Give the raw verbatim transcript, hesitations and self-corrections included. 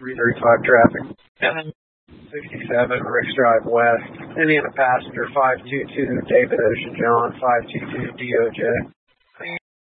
three thirty-five traffic. sixty-seven, Ricks Drive West. Indiana passenger five two two, David Ocean John, five two two D O J.